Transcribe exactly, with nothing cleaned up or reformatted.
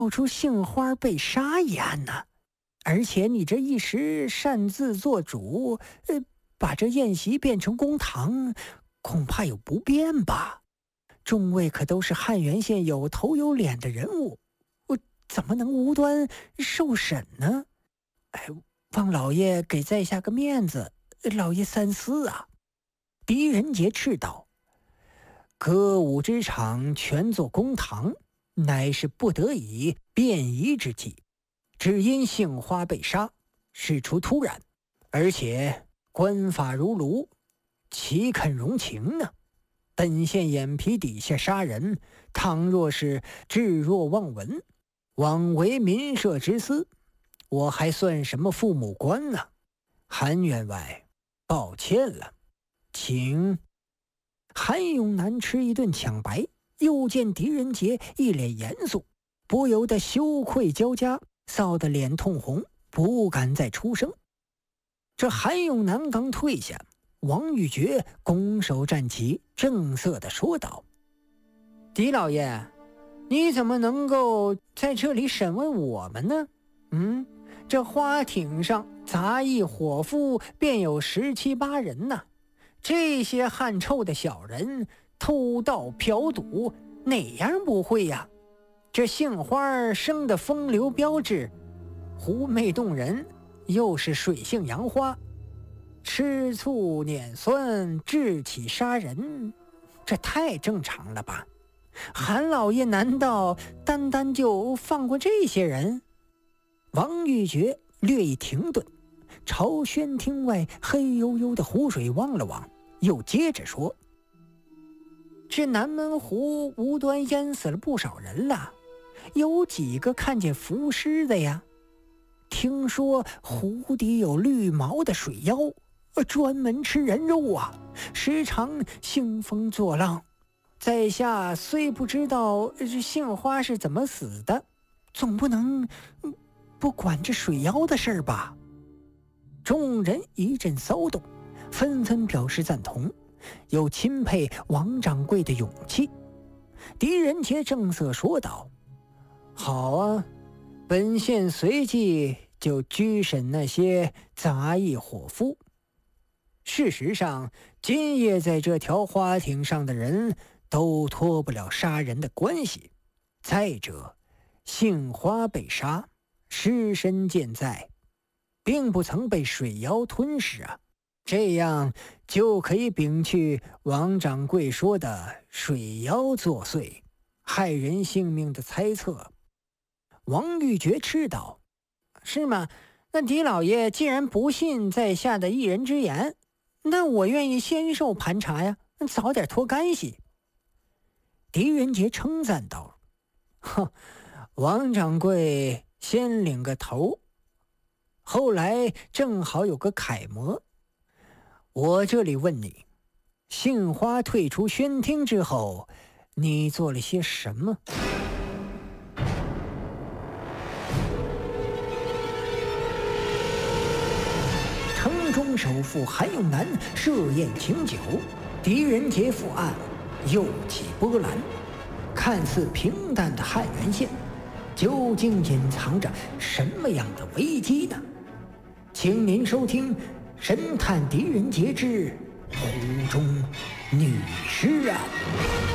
爆出杏花被杀一案呢。而且你这一时擅自做主，呃，把这宴席变成公堂，恐怕有不便吧？众位可都是汉源县有头有脸的人物，我怎么能无端受审呢？哎，望老爷给在下个面子，老爷三思啊！狄仁杰斥道：“歌舞之场全作公堂，乃是不得已便宜之计。只因杏花被杀，事出突然，而且官法如炉，岂肯容情呢？本县眼皮底下杀人，倘若是置若罔闻，枉为民社之私，我还算什么父母官呢？韩员外，抱歉了，请。”韩永南吃一顿抢白，又见狄仁杰一脸严肃，不由得羞愧交加，臊得脸通红，不敢再出声。这韩永南刚退下，王玉珏拱手站起，正色地说道：“狄老爷，你怎么能够在这里审问我们呢？嗯，这花艇上杂役伙夫便有十七八人呢。这些汗臭的小人偷盗嫖赌，哪样不会呀？这杏花生的风流标致，狐媚动人，又是水性杨花，吃醋碾酸，志气杀人，这太正常了吧？韩老爷难道单单就放过这些人？”王玉珏略一停顿，朝轩厅外黑黝黝的湖水望了望，又接着说：“这南门湖无端淹死了不少人了，有几个看见浮尸的呀？听说湖底有绿毛的水妖，专门吃人肉啊，时常兴风作浪。在下虽不知道这杏花是怎么死的，总不能不管这水妖的事儿吧？”众人一阵骚动，纷纷表示赞同，又钦佩王掌柜的勇气。狄仁杰正色说道：“好啊，本县随即就拘审那些杂役伙夫。事实上，今夜在这条花艇上的人都脱不了杀人的关系。再者，杏花被杀，尸身健在，并不曾被水妖吞噬啊，这样就可以摒去王掌柜说的水妖作祟，害人性命的猜测。”王玉珏斥道：“是吗？那狄老爷既然不信在下的一人之言，那我愿意先受盘查呀，早点脱干系。”狄仁杰称赞道：“哼，王掌柜先领个头，后来正好有个楷模。我这里问你，杏花退出轩厅之后，你做了些什么？”城中首富韩永南设宴请酒，狄仁杰负案，又起波澜。看似平淡的汉源县，究竟隐藏着什么样的危机呢？请您收听《神探狄仁杰之湖中女尸案》。